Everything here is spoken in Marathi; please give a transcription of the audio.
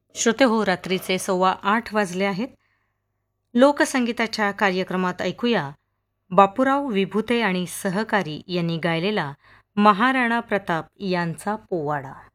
श्रोते हो, रात्रीचे 7:15 वाजले आहेत. लोकसंगीताच्या कार्यक्रमात ऐकूया बापूराव विभुते आणि सहकारी यांनी गायलेला महाराणा प्रताप यांचा पोवाडा.